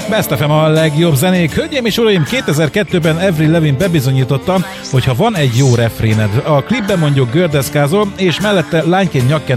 Best FM a legjobb zenék. Hölgyeim és uraim, 2002-ben Avril Lavigne bebizonyította, hogy ha van egy jó refréned, a klipben mondjuk gördeszkázol, és mellette lányként nyakkendőt